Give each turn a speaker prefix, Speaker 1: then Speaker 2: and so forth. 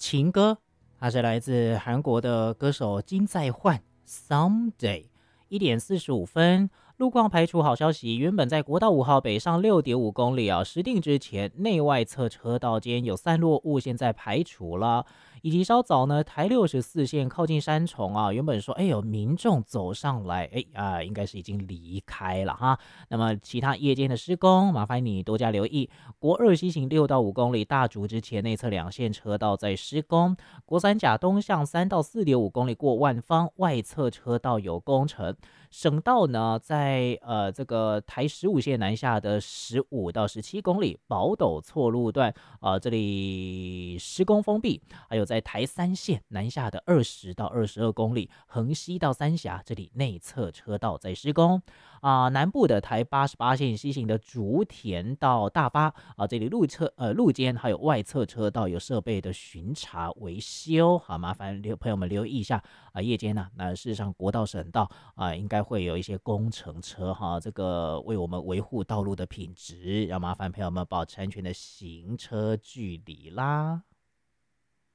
Speaker 1: 情歌，它是来自韩国的歌手金在焕，Someday。1点45分，路况排除好消息，原本在国道5号北上6.5公里啊，实定之前内外侧车道间有散落物，现在排除了。以及稍早呢，台64线靠近三重啊，原本说有民众走上来，应该是已经离开了哈。那么其他夜间的施工，麻烦你多加留意。国2西行6到5公里，大竹之前内侧2线车道在施工。国3甲东向3到4.5公里过万方，外侧车道有工程。省道呢，在这个台15线南下的15到17公里，宝斗错路段这里施工封闭。还有在台3线南下的20到22公里，横溪到三峡这里内侧车道在施工。南部的台88线西行的竹田到大发这里路肩还有外侧车道有设备的巡查维修，好，麻烦朋友们留意一下夜间呢，那事实上国道省道应该会有一些工程车哈，这个为我们维护道路的品质，要麻烦朋友们保持安全的行车距离啦。